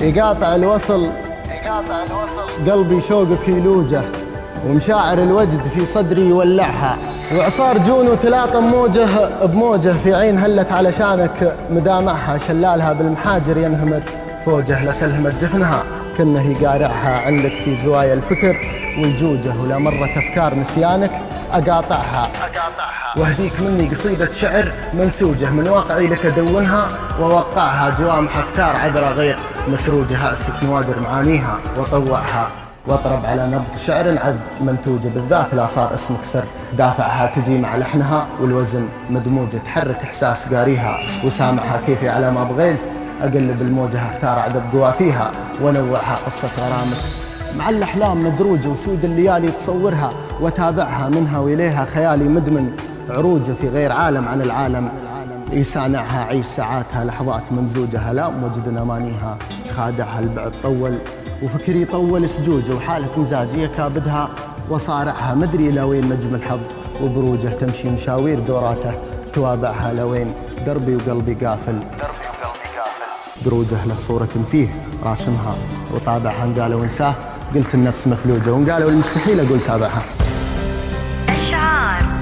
يقاطع الوصل قلبي شوقك يلوجه، ومشاعر الوجد في صدري يولعها، وعصار جون وتلاطم موجه بموجه، في عين هلت علشانك مدامعها، شلالها بالمحاجر ينهمر فوجه، لسلهمت جفنها كنه يقارعها، عندك في زوايا الفكر والجوجه، ولا مرة أفكار نسيانك أقاطعها، واهديك مني قصيدة شعر منسوجة، من واقعي لك أدونها ووقعها، جوامح أفكار عذرة غير مسروجة، أأسف نوادر معانيها وطوعها، واطرب على نبض شعر عذب منتوجة، بالذات لا صار اسمك سر دافعها، تجي مع لحنها والوزن مدموجة، تحرك إحساس قاريها وسامعها، كيفي على ما بغيت أقلب الموجة، اختار عذب قوافيها ونوعها، قصة غرامك مع الأحلام مدروجة، وسود الليالي تصورها وتابعها، منها وإليها خيالي مدمن عروجة، في غير عالم عن العالم يسانعها، عيش ساعاتها لحظات ممزوجة، هلام وجد أمانيها خادعها، البعد طول وفكري طول سجوجه، وحالة مزاجية كابدها وصارعها، مدري إلى وين نجم الحظ وبروجه، تمشي مشاوير دوراته توابعها، لوين دربي وقلبي قافل دروجه، له صورة فيه راسمها وطابعها، قالوا انساه قلت النفس مفلوجة، وقالوا المستحيل أقول سابعها. أشعار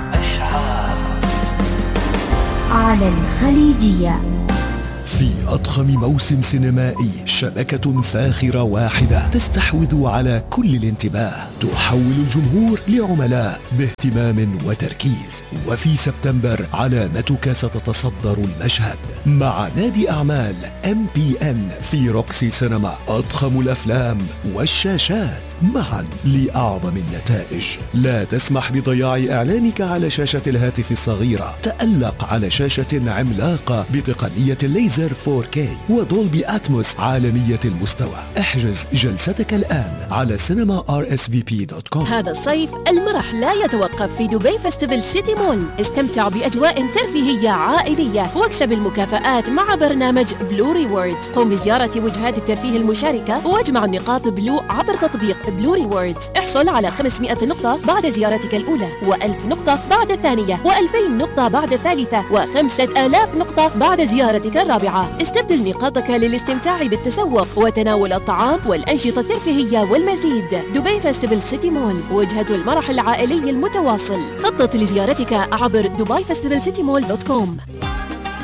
على الخليجية. في أضخم موسم سينمائي، شبكة فاخرة واحدة تستحوذ على كل الانتباه، تحول الجمهور لعملاء باهتمام وتركيز. وفي سبتمبر علامتك ستتصدر المشهد مع نادي أعمال MPN في روكسي سينما، أضخم الأفلام والشاشات معا لأعظم النتائج. لا تسمح بضياع إعلانك على شاشة الهاتف الصغيرة، تألق على شاشة عملاقة بتقنية الليزر 4K ودولبي أتموس عالمية المستوى. احجز جلستك الآن على cinema.rsvp.com. هذا الصيف المرح لا يتوقف في دبي فيستيفال سيتي مول. استمتع بأجواء ترفيهية عائلية واكسب المكافآت مع برنامج بلو ريوردز. قم بزيارة وجهات الترفيه المشاركة واجمع النقاط بلو عبر تطبيق بلو ريوردز. احصل على 500 نقطة بعد زيارتك الأولى، و1000 نقطة بعد الثانية، و2000 نقطة بعد الثالثة، و5000 نقطة بعد زيارتك الرابعة. استبدل نقاطك للاستمتاع بالتسوق وتناول الطعام والأنشطة الترفيهية والمزيد. دبي فيستيفال سيتي مول، وجهة المرح العائلي المتواصل. خطط لزيارتك عبر dubaifestivalcitymall.com.